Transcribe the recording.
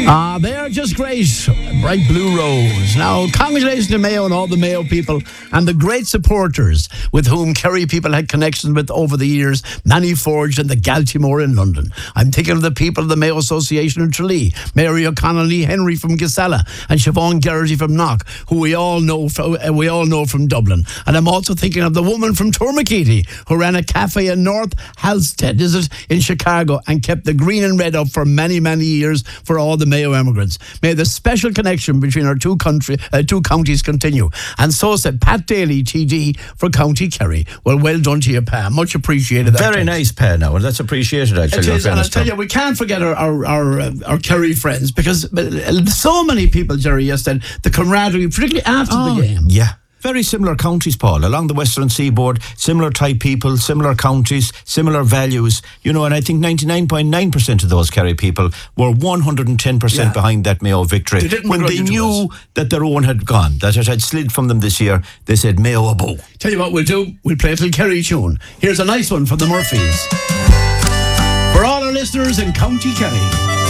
They are just great. Bright blue rose. Now, congratulations to Mayo and all the Mayo people and the great supporters with whom Kerry people had connections with over the years. Manny Forge and the Galtymore in London. I'm thinking of the people of the Mayo Association in Tralee, Mary O'Connell Henry from Gisela, and Siobhan Geraghty from Knock, who we all know from Dublin. And I'm also thinking of the woman from Tourmakeety who ran a cafe in North Halstead, in Chicago, and kept the green and red up for many, many years for all the Mayo immigrants. May the special connection between our two counties continue. And so said Pat Daly, TD, for County Kerry. Well done to you, Pa. Much appreciated. Very nice, Pa, now, and that's appreciated, actually. It is, and I'll tell you, we can't forget our Kerry friends, because so many people, Jerry, yesterday, the camaraderie, particularly after the game. Yeah. Very similar counties, Paul, along the western seaboard, similar type people, similar counties, similar values, and I think 99.9% of those Kerry people were 110% behind that Mayo victory. When they knew that their own had gone, that it had slid from them this year, they said Mayo abo. Tell you what we'll do, we'll play a little Kerry tune. Here's a nice one from the Murphys. For all our listeners in County Kerry.